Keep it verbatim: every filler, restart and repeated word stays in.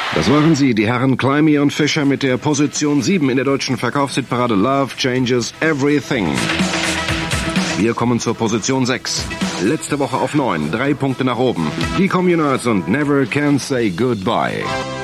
Das waren sie, die Herren Climie und Fischer mit der Position sieben in der deutschen Verkaufshitparade Love Changes Everything. Wir kommen zur Position sechs. Letzte Woche auf neun, drei Punkte nach oben. Die Communards und Never Can Say Goodbye.